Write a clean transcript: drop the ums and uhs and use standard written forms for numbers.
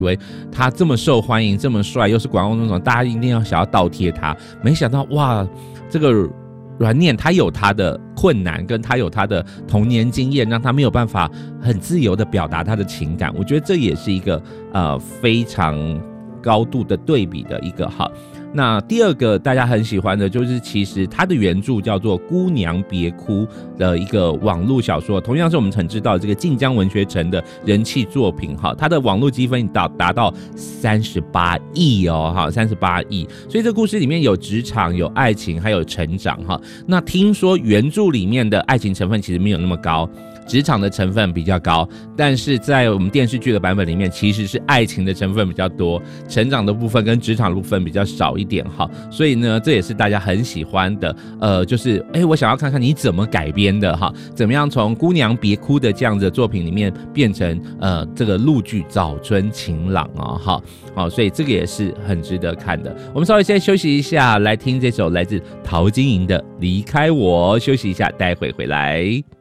以为他这么受欢迎，这么帅，又是广告总，大家一定要想要倒贴他。没想到哇，这个阮念他有他的困难，跟他有他的童年经验，让他没有办法很自由的表达他的情感。我觉得这也是一个非常高度的对比的一个哈。那第二个大家很喜欢的就是其实它的原著叫做《姑娘别哭》的一个网络小说，同样是我们很知道这个晋江文学城的人气作品哈，它的网络积分达到38亿哦哈，38亿，所以这故事里面有职场、有爱情，还有成长哈。那听说原著里面的爱情成分其实没有那么高，职场的成分比较高，但是在我们电视剧的版本里面，其实是爱情的成分比较多，成长的部分跟职场的部分比较少一点哈。所以呢，这也是大家很喜欢的，就是我想要看看你怎么改编的哈，怎么样从《姑娘别哭》的这样子的作品里面变成这个陆剧《早春情朗》哦哈，所以这个也是很值得看的。我们稍微先休息一下，来听这首来自陶晶莹的《离开我》，休息一下，待会回来。